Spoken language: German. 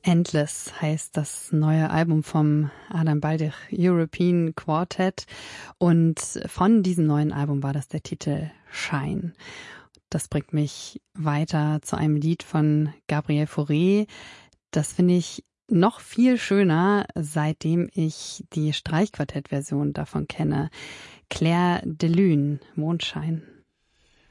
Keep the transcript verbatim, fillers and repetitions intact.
Endless heißt das neue Album vom Adam Baldich European Quartet und von diesem neuen Album war das der Titel Shine. Das bringt mich weiter zu einem Lied von Gabriel Fauré. Das finde ich noch viel schöner, seitdem ich die Streichquartett-Version davon kenne. Claire de Lune, Mondschein.